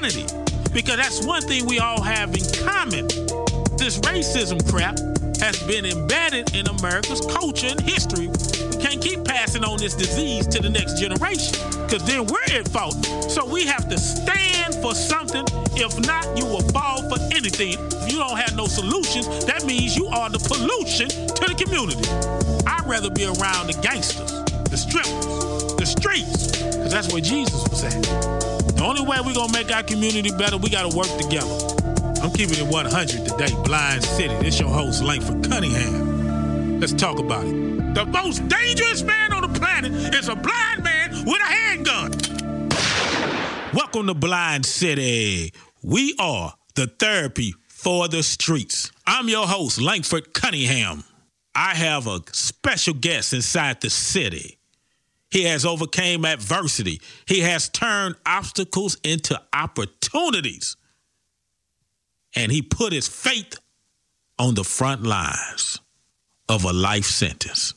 humanity. Because that's one thing we all have in common. This racism crap has been embedded in America's culture and history. We can't keep passing on this disease to the next generation, because then we're at fault. So we have to stand for something. If not, you will fall for anything. If you don't have no solutions, that means you are the pollution to the community. I'd rather be around the gangsters, the strippers, the streets, because that's where Jesus was at. The only way we're going to make our community better, we got to work together. I'm keeping it 100 today, Blind City. This your host, Langford Cunningham. Let's talk about it. The most dangerous man on the planet is a blind man with a handgun. Welcome to Blind City. We are the therapy for the streets. I'm your host, Langford Cunningham. I have a special guest inside the city. He has overcame adversity. He has turned obstacles into opportunities. And he put his faith on the front lines of a life sentence.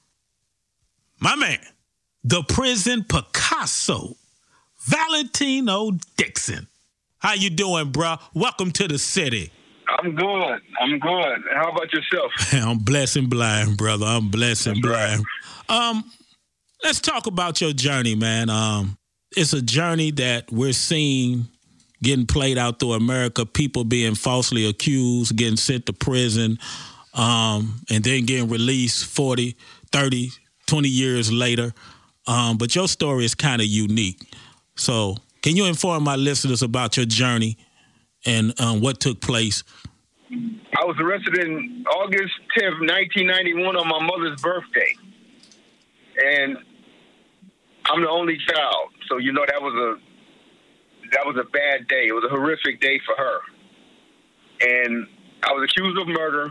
My man, the prison Picasso, Valentino Dixon. How you doing, bro? Welcome to the city. I'm good. How about yourself? I'm blessed and blind, brother. I'm blessed and blind. Right. Let's talk about your journey, man. It's a journey that we're seeing getting played out through America, people being falsely accused, getting sent to prison, and then getting released 40, 30, 20 years later. But your story is kind of unique. So can you inform my listeners about your journey and what took place? I was arrested in August 10th, 1991 on my mother's birthday. And I'm the only child. So, you know, that was a bad day. It was a horrific day for her. And I was accused of murder,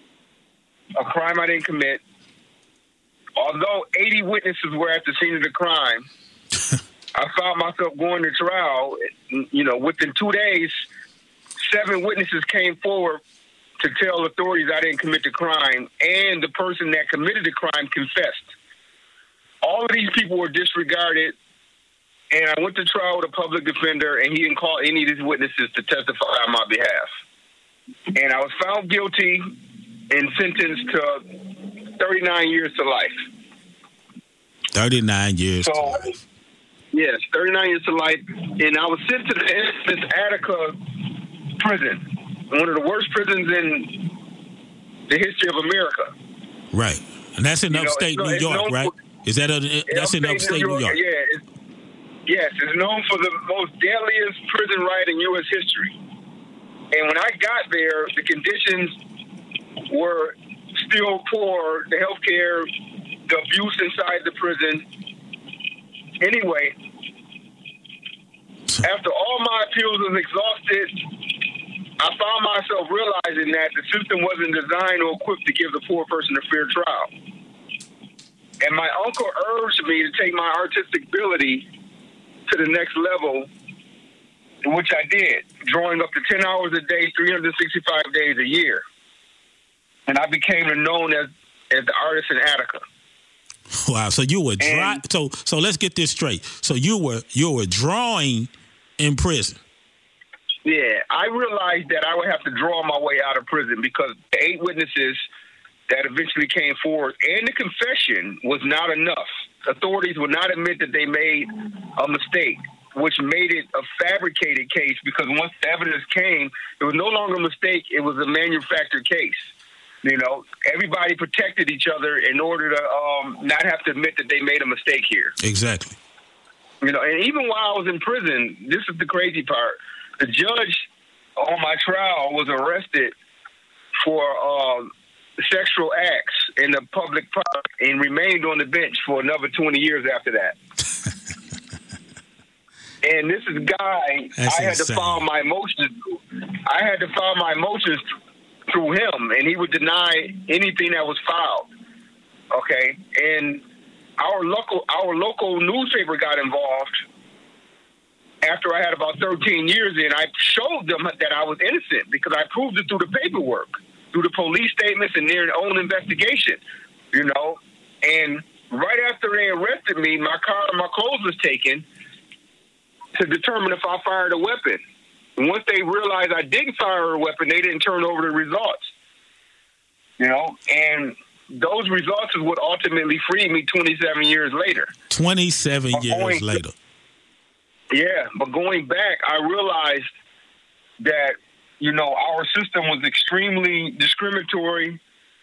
a crime I didn't commit. Although 80 witnesses were at the scene of the crime, I found myself going to trial. You know, within 2 days, 7 witnesses came forward to tell authorities I didn't commit the crime, and the person that committed the crime confessed. All of these people were disregarded, and I went to trial with a public defender, and he didn't call any of these witnesses to testify on my behalf. And I was found guilty and sentenced to 39 years to life. 39 years to life. Yes, 39 years to life. And I was sent to the infamous Attica prison, one of the worst prisons in the history of America. Right. And that's in upstate New York, right? Is that that's in upstate New York? Yeah. Yes, it's known for the most deadliest prison riot in U.S. history. And when I got there, the conditions were still poor, the health care, the abuse inside the prison. Anyway, after all my appeals was exhausted, I found myself realizing that the system wasn't designed or equipped to give the poor person a fair trial. And my uncle urged me to take my artistic ability to the next level, which I did, drawing up to 10 hours a day, 365 days a year. And I became known as the artist in Attica. Wow! So you were so let's get this straight. So you were drawing in prison. Yeah, I realized that I would have to draw my way out of prison because the 8 witnesses that eventually came forward and the confession was not enough. Authorities would not admit that they made a mistake, which made it a fabricated case because once the evidence came, it was no longer a mistake, it was a manufactured case. You know, everybody protected each other in order to not have to admit that they made a mistake here. Exactly. You know, and even while I was in prison, this is the crazy part. The judge on my trial was arrested for sexual acts in the public park and remained on the bench for another 20 years after that. And this is a guy I had to file my motions through him, and he would deny anything that was filed. Okay, and our local newspaper got involved. After I had about 13 years in, I showed them that I was innocent because I proved it through the paperwork, through the police statements and their own investigation, you know. And right after they arrested me, my car and my clothes was taken to determine if I fired a weapon. And once they realized I didn't fire a weapon, they didn't turn over the results. And those results is what ultimately freed me 27 years later. 27 years later. Yeah, but going back, I realized that, our system was extremely discriminatory.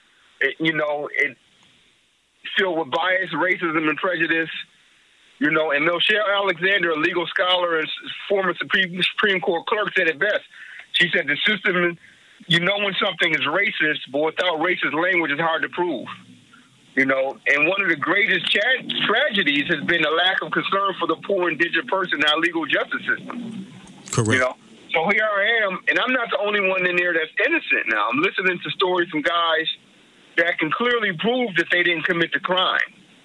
It filled with bias, racism, and prejudice. And Michelle Alexander, a legal scholar and former Supreme Court clerk, said it best. She said the system, when something is racist, but without racist language, it's hard to prove. And one of the greatest tragedies has been the lack of concern for the poor indigent person in our legal justice system. Correct. So here I am, and I'm not the only one in there that's innocent now. I'm listening to stories from guys that can clearly prove that they didn't commit the crime.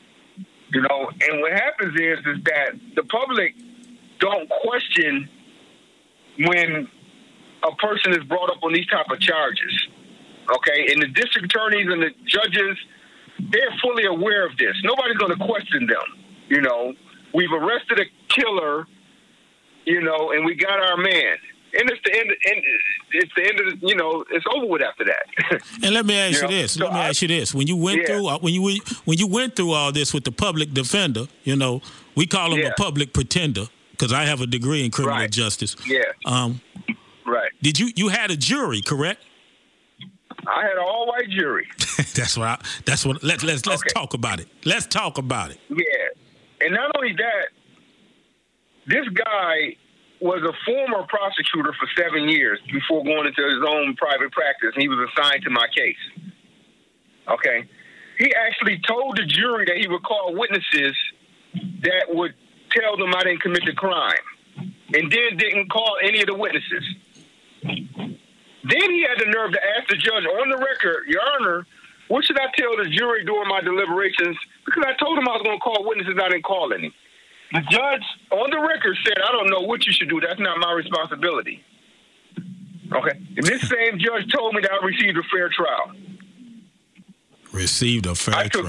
And what happens is that the public don't question when a person is brought up on these type of charges. Okay? And the district attorneys and the judges, they're fully aware of this. Nobody's going to question them. We've arrested a killer, and we got our man. And it's the end. It's the end of it's over with after that. And let me ask you this. Ask you this. When you went through when you went through all this with the public defender, we call him a public pretender because I have a degree in criminal justice. Yeah. Right. Did you had a jury, correct? I had an all-white jury. That's what. Let's talk about it. Let's talk about it. Yeah. And not only that, this guy was a former prosecutor for 7 years before going into his own private practice, and he was assigned to my case. Okay? He actually told the jury that he would call witnesses that would tell them I didn't commit the crime, and then didn't call any of the witnesses. Then he had the nerve to ask the judge on the record, Your Honor, what should I tell the jury during my deliberations? Because I told him I was going to call witnesses, I didn't call any. The judge on the record said, I don't know what you should do. That's not my responsibility. Okay. And this same judge told me that I received a fair trial. Received a fair trial.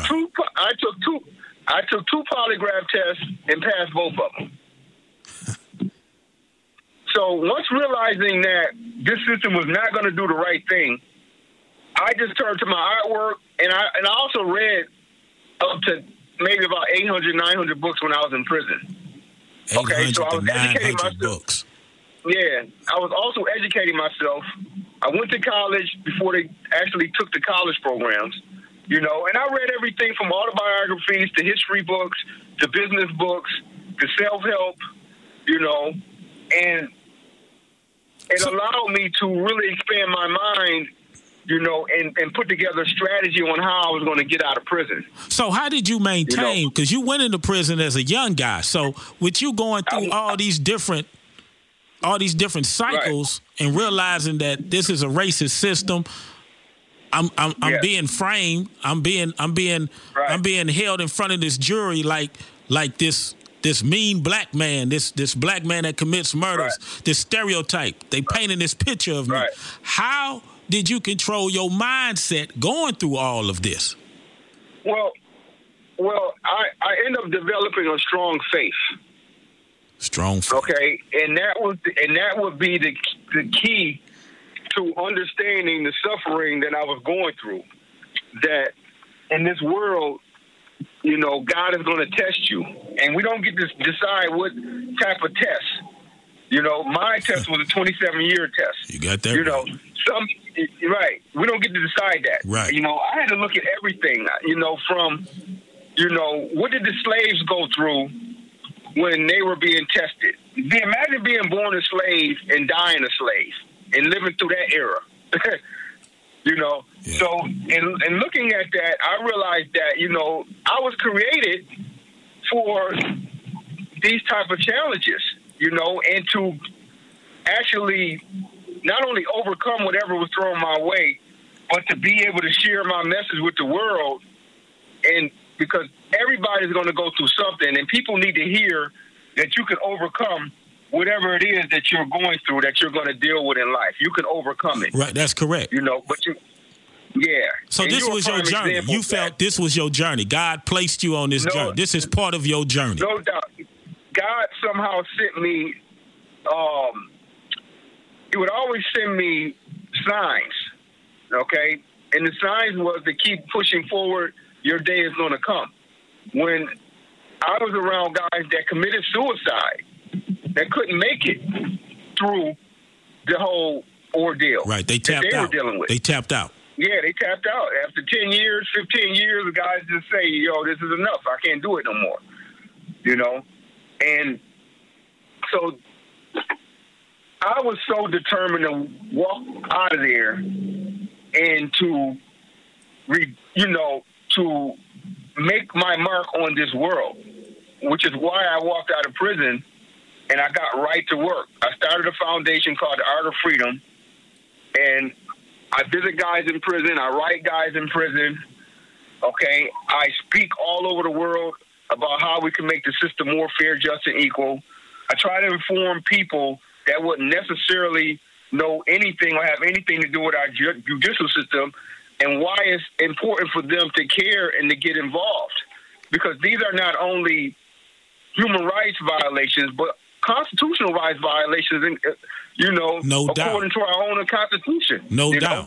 I took two polygraph tests and passed both of them. So once realizing that this system was not going to do the right thing, I just turned to my artwork, and I also read up to maybe about 800, 900 books when I was in prison. Okay, so I was educating myself. Books. Yeah, I was also educating myself. I went to college before they actually took the college programs, and I read everything from autobiographies to history books to business books to self-help, and it allowed me to really expand my mind, and put together a strategy on how I was going to get out of prison. So how did you maintain, because you went into prison as a young guy, so with you going through all these different cycles and realizing that this is a racist system, I'm being framed, I'm being held in front of this jury like this mean black man, this black man that commits murders, this stereotype. They painted this picture of me. How did you control your mindset going through all of this? Well, I ended up developing a strong faith. Strong faith. Okay, and that would be the key to understanding the suffering that I was going through. That in this world, God is going to test you, and we don't get to decide what type of test. My test was a 27-year test. You got that? Right. We don't get to decide that. Right. I had to look at everything, from, what did the slaves go through when they were being tested? Imagine being born a slave and dying a slave and living through that era. Yeah. So in looking at that, I realized that, I was created for these type of challenges, and to actually not only overcome whatever was thrown my way, but to be able to share my message with the world. And because everybody's going to go through something, and people need to hear that you can overcome whatever it is that you're going through, that you're going to deal with in life. You can overcome it. Right, that's correct. But you... Yeah. So this was your journey. You felt this was your journey. God placed you on this journey. This is part of your journey. No doubt. God somehow sent me. He would always send me signs, okay? And the signs was to keep pushing forward. Your day is going to come. When I was around guys that committed suicide, that couldn't make it through the whole ordeal. Right, they tapped out. Were dealing with. They tapped out. Yeah, they tapped out. After 10 years, 15 years, the guys just say, yo, this is enough. I can't do it no more. You know? And so I was so determined to walk out of there and to, to make my mark on this world, which is why I walked out of prison and I got right to work. I started a foundation called The Art of Freedom, and I visit guys in prison. I write guys in prison. Okay, I speak all over the world about how we can make the system more fair, just, and equal. I try to inform people that wouldn't necessarily know anything or have anything to do with our judicial system and why it's important for them to care and to get involved. Because these are not only human rights violations, but constitutional rights violations, and according to our own Constitution. No doubt.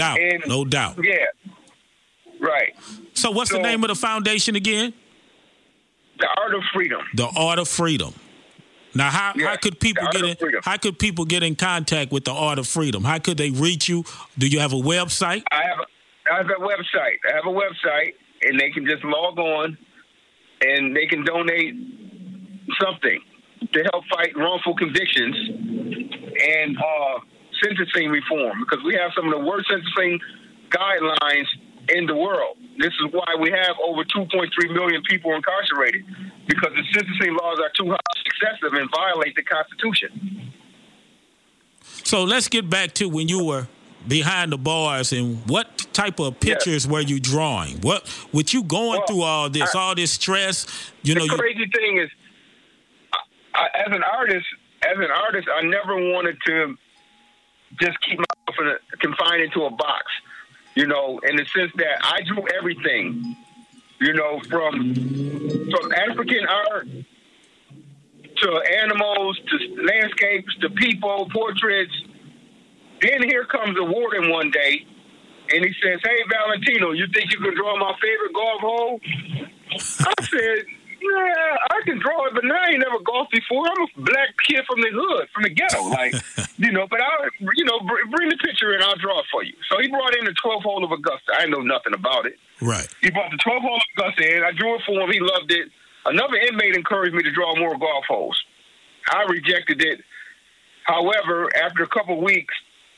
Yeah, right. So what's the name of the foundation again? The Art of Freedom. The Art of Freedom. Now, how could people get in contact with the Art of Freedom? How could they reach you? Do you have a website? I have a website, and they can just log on, and they can donate something to help fight wrongful convictions and sentencing reform, because we have some of the worst sentencing guidelines in the world. This is why we have over 2.3 million people incarcerated, because the sentencing laws are too excessive and violate the Constitution. So let's get back to when you were behind the bars, and what type of pictures were you drawing? With you going through all this stress? The crazy thing is, as an artist, I never wanted to just keep myself confined into a box. In the sense that I drew everything, from African art to animals to landscapes to people, portraits. Then here comes the warden one day, and he says, "Hey, Valentino, you think you can draw my favorite golf hole?" I said, "Yeah, I can draw it, but I ain't never golfed before. I'm a black kid from the hood, from the ghetto, but bring the picture and I'll draw it for you." So he brought in the 12th hole of Augusta. I didn't know nothing about it. Right. He brought the 12th hole of Augusta in. I drew it for him. He loved it. Another inmate encouraged me to draw more golf holes. I rejected it. However, after a couple of weeks,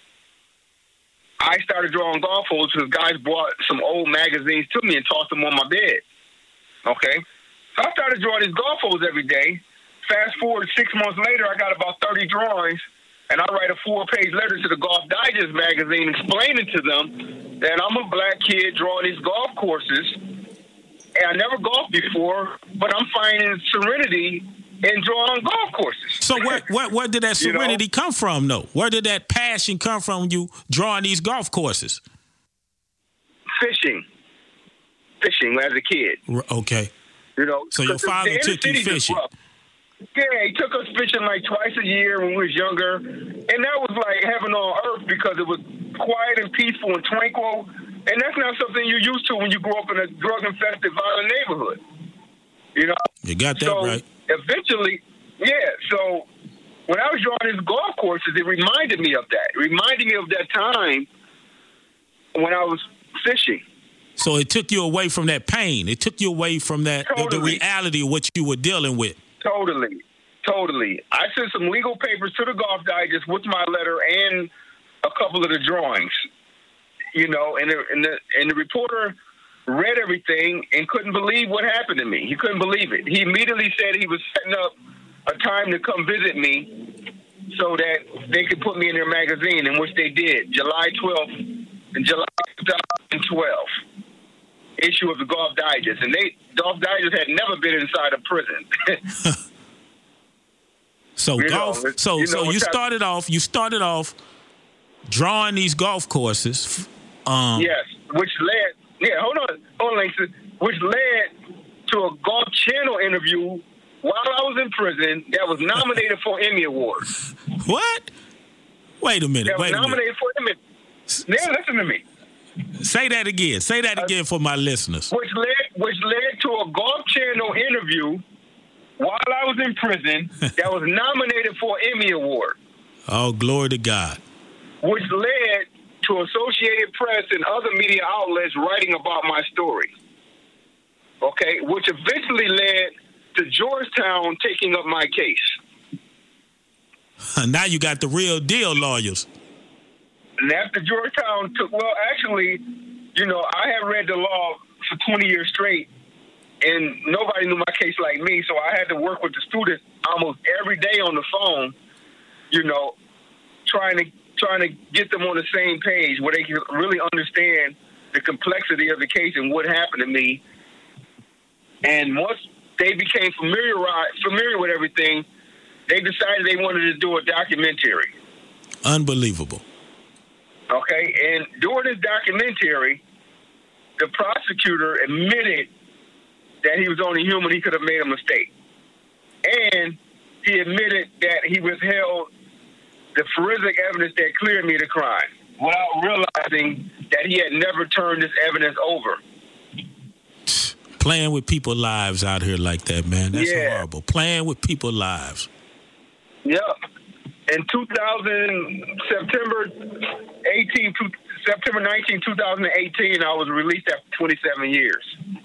I started drawing golf holes because guys brought some old magazines to me and tossed them on my bed. Okay? So I started drawing these golf holes every day. Fast forward 6 months later, I got about 30 drawings, and I write a 4-page letter to the Golf Digest magazine explaining to them that I'm a black kid drawing these golf courses, and I never golfed before, but I'm finding serenity in drawing golf courses. So where did that serenity come from, though? Where did that passion come from, you drawing these golf courses? Fishing as a kid. Okay. So your father took you fishing. Yeah, he took us fishing like twice a year when we was younger. And that was like heaven on earth because it was quiet and peaceful and tranquil. And that's not something you're used to when you grow up in a drug-infested, violent neighborhood. You got that right. Eventually, so when I was drawing these golf courses, it reminded me of that. It reminded me of that time when I was fishing. So it took you away from that pain. It took you away from that the reality of what you were dealing with. Totally. I sent some legal papers to the Golf Digest with my letter and a couple of the drawings. And the reporter read everything and couldn't believe what happened to me. He couldn't believe it. He immediately said he was setting up a time to come visit me so that they could put me in their magazine, in which they did. July 12th and July 2012. Issue of the Golf Digest, and Golf Digest had never been inside a prison. You started off drawing these golf courses. Yes, which led to a Golf Channel interview while I was in prison that was nominated for Emmy Award. What? Wait a minute. That was nominated for Emmy. Now listen to me. Say that again. Say that again for my listeners. Which led to a Golf Channel interview while I was in prison that was nominated for Emmy Award. Oh, glory to God. Which led to Associated Press and other media outlets writing about my story. Okay, which eventually led to Georgetown taking up my case. Now you got the real deal lawyers. And after Georgetown actually, I had read the law for 20 years straight, and nobody knew my case like me, so I had to work with the students almost every day on the phone, trying to get them on the same page where they can really understand the complexity of the case and what happened to me. And once they became familiar with everything, they decided they wanted to do a documentary. Unbelievable. Okay, and during this documentary, the prosecutor admitted that he was only human, he could have made a mistake. And he admitted that he withheld the forensic evidence that cleared me of the crime without realizing that he had never turned this evidence over. Playing with people's lives out here like that, man. That's horrible. Playing with people's lives. Yeah. In September 19, 2018, I was released after 27 years.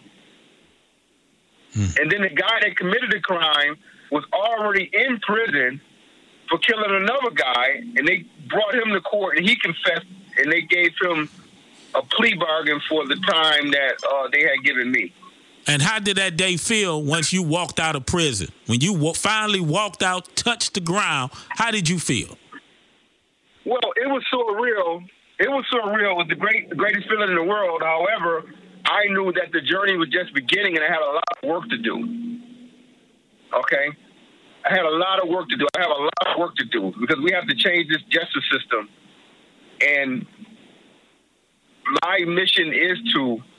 And then the guy that committed the crime was already in prison for killing another guy, and they brought him to court, and he confessed, and they gave him a plea bargain for the time that they had given me. And how did that day feel once you walked out of prison? When you finally walked out, touched the ground, how did you feel? Well, it was surreal. It was the greatest feeling in the world. However, I knew that the journey was just beginning, and I had a lot of work to do. Okay? I had a lot of work to do. I have a lot of work to do because we have to change this justice system. And my mission is to